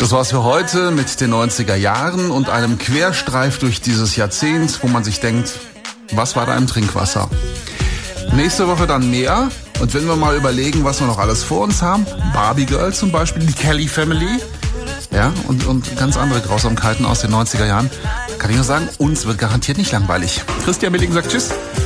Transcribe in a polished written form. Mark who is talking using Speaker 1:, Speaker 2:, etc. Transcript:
Speaker 1: Das war's für heute mit den 90er Jahren und einem Querstreif durch dieses Jahrzehnt, wo man sich denkt, was war da im Trinkwasser? Nächste Woche dann mehr. Und wenn wir mal überlegen, was wir noch alles vor uns haben, Barbie Girl zum Beispiel, die Kelly Family, ja, und ganz andere Grausamkeiten aus den 90er Jahren, kann ich nur sagen, uns wird garantiert nicht langweilig. Christian Milling sagt Tschüss.